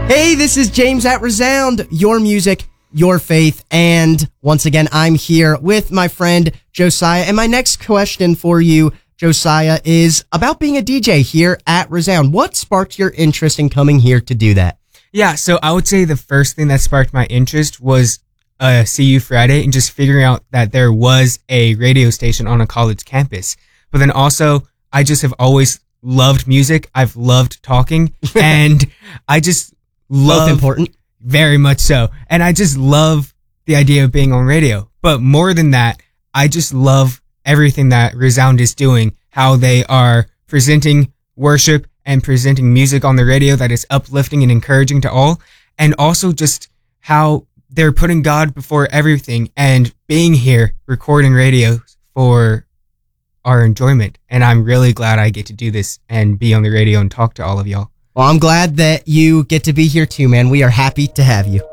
Hey, this is James at Resound, your music, your faith. And once again, I'm here with my friend Josiah. And my next question for you, Josiah, is about being a DJ here at Resound. What sparked your interest in coming here to do that? Yeah, so I would say the first thing that sparked my interest was CU Friday and just figuring out that there was a radio station on a college campus. But then also, I just have always loved music. I've loved talking, and I just love... Both important. Very much so. And I just love the idea of being on radio. But more than that, I just love everything that Resound is doing, how they are presenting worship and presenting music on the radio that is uplifting and encouraging to all. And also just how they're putting God before everything and being here recording radio for our enjoyment. And I'm really glad I get to do this and be on the radio and talk to all of y'all. Well, I'm glad that you get to be here too, man. We are happy to have you.